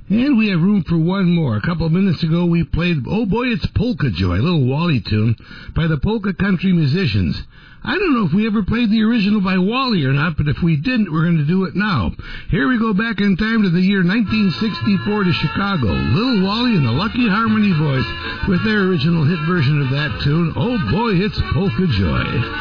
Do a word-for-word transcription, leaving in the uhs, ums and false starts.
And we have room for one more. A couple of minutes ago we played, oh boy, it's Polka Joy, a little Wally tune by the Polka Country Musicians. I don't know if we ever played the original by Wally or not, but if we didn't, we're going to do it now. Here we go back in time to the year nineteen sixty-four to Chicago. Little Wally and the Lucky Harmony Boys with their original hit version of that tune, oh boy, it's Polka Joy.